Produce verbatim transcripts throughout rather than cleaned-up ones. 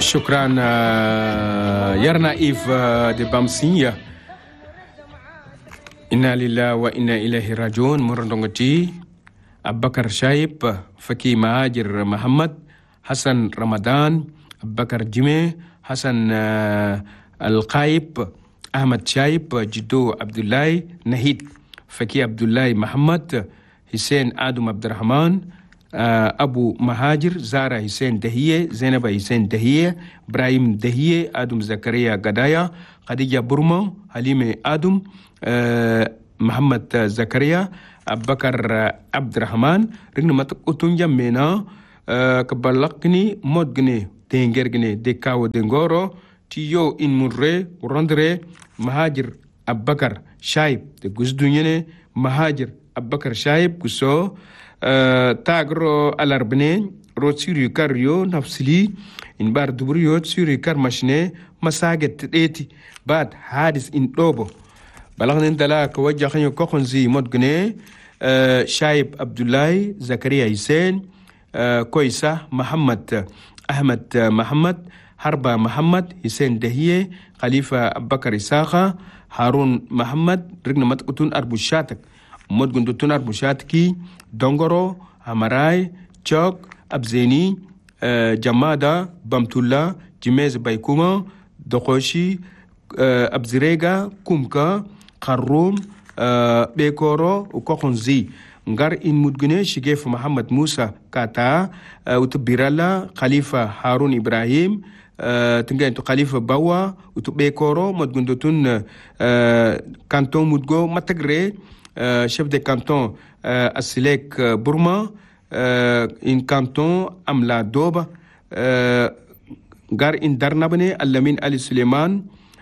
شكرا يرنا إيف دي بامسية إنا لله وإنا إليه راجعون مرندونغتي أبكر شايب فكي مهاجر محمد حسن رمضان أبكر جمي حسن القايب أحمد شايب جدو عبد الله نهيد فكي عبد الله محمد حسين آدم عبد الرحمن أبو مهاجر زارا حسين دهية زينب حسين دهية إبراهيم دهية آدم زكريا غدايا خديجة برما حليمة آدم محمد زكريا أبو بكر عبد الرحمن رغم ما تقوتون جمينا كبالقني مدغني دينغرغني ديكاو دينغورو تيو إن مرة ورندري مهاجر أبو بكر شايب تقصدوني مهاجر أبو بكر شايب كسو Uh, tagro alarbne ro siri karyo nafsili in bar dubriyo siri kar mashne masaget eti bad hadis in dobo balagnen dala ko wajja khanyo ko khonzi modgne uh, shaib abdullahi zakaria hussein uh, koisa muhammad ahmad uh, muhammad harba muhammad hussein dahiye khalifa abubakar isaqa harun muhammad rigna matqutun arbushatak modgun tunar bushatki dongoro hamarai chok abzeni uh, jamada bamtulla jimez baykuma dokoshi uh, abzirega kumka kharrum uh, bekoro ukokhonzi ngar in mudgune shigef muhammad musa kata uh, utbirala khalifa harun ibrahim uh, tinga to khalifa bawa utbekoro modgundotun uh, kanton mudgo matagre Uh, chef de canton uh, Asilek uh, Burma uh, in canton Amla Doba uh, ngar in Darnabane Alamin Ali Suleiman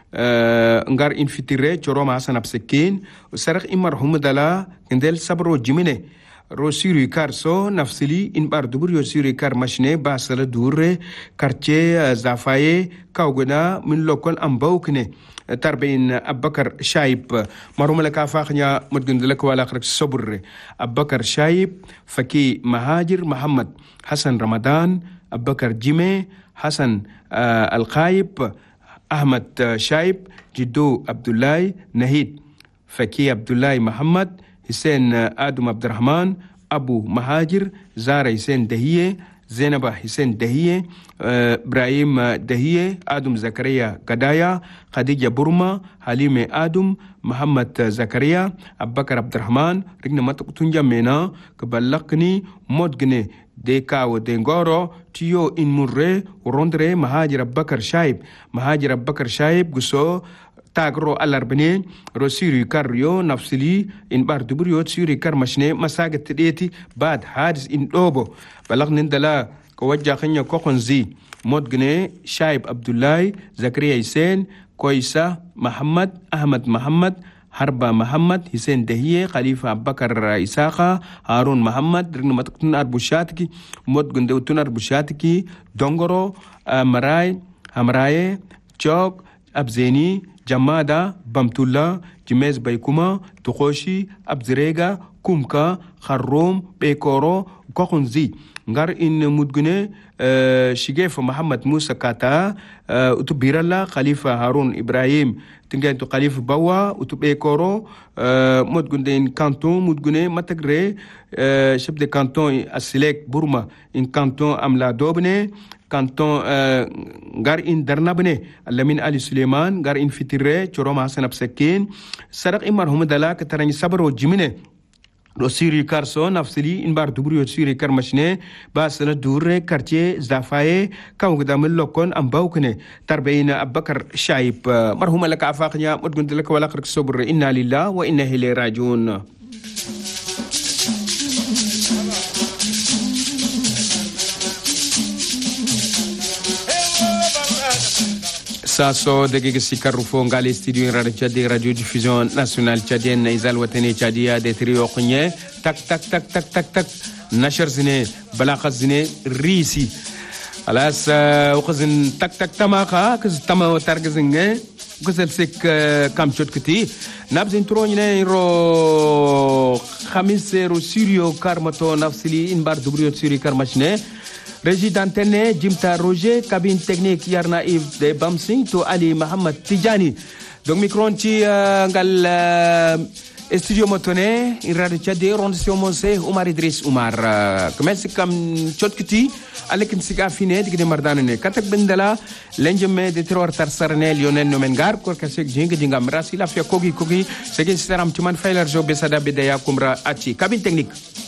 uh, ngar in Fitire Choroma Hassan Absekin Sarak Imar Humdala Kendel Sabro Jimine Rosiri Karso Nafsili in Bardubur Yosiri Kar Machine Basala Dure Karche uh, Zafaye Kaugana Min Lokol Ambaukne تربين أبكر شايب مرهم لك أفاقنا مدن لك ولا أخرج صبر أبكر شايب فكي مهاجر محمد حسن رمضان أبكر جيمي حسن آه القايب أحمد آه شايب جدو عبد الله نهيد فكي عبد الله محمد حسين آه آدم عبد الرحمن أبو مهاجر زارة حسين دهية زينب حسين دهية إبراهيم دهية آدم زكريا غدايا خديجة برما حليمة آدم محمد زكريا أبو بكر عبد الرحمن رجنا ما تقتنجا منا كبلقني مدغني ديكا ودينغورو تيو إن مرة ورندري مهاجر أبو بكر شايب مهاجر أبو بكر شايب قصو تاغرو الاربنين روسيري كاريو نفسلي ان بار دبريو سيري كار مشني مساجد تديتي بعد حادث ان دوبو بلغن دلا كوجا خنيا كوخنزي مدغني شايب عبد الله زكريا حسين كويسا محمد احمد محمد حربا محمد حسين دهيه خليفه ابو بكر اساقا هارون محمد رن متكن اربوشاتكي مدغن دوتن اربوشاتكي دونغورو مراي همراي چوك ابزيني جمادا بامتولا جميز بايكوما تخوشي أبزريغا كومكا خروم بيكورو كوخنزي ngar in mudgune uh, shigef Muhammad Musa kata uh, utubirala Khalifa Harun Ibrahim tinga to Khalifa Bawa utubekoro uh, mudgunde in canton mudgune matagre uh, chef de canton Asilek Burma in canton Amla Dobne canton uh, ngar in Darnabne Alamin Ali Suleiman ngar in Fitire Choroma Hassan Absekin Sarak Imar Humdala katarani sabro jimine Rosiri Karso nafsili in bar dubri Rosiri Karmashne basala dure quartier Zafaye kawgdamil lokon ambawkne tarbayna Abubakar Shaib marhuma lak afaqnya mudgun lak wala qrak sabr inna lillahi wa inna ilayhi rajiun Saso degege sikarufo ngali studio in radio Tchadi radio diffusion nationale tchadienne izal watani tchadia de trio khnye tak tak tak tak tak tak nashar zine balaqat zine risi alas ukhzin tak tak tamaka kz tama targzinge kzel sik kam chot kiti nabzin trogne ro khamis ro sirio karmato nafsili in bar dubriyo siri karmachne régie d'antenne Jimta Roger, cabine technique Yarna Yves de Bamsing to Ali Mohamed Tidjani. Donc micro ci ngal studio motone in radio Tchadé rondation Monse Oumar Idriss Oumar. Merci kam chotkiti alekin siga fine digde mardanane katak bendala lenjeme de terror tarsarne Lionel Nomengar ko kasek jinga jinga mrasi la fia kogi kogi sege seram tuman failer jo besada bedaya kumra achi cabine technique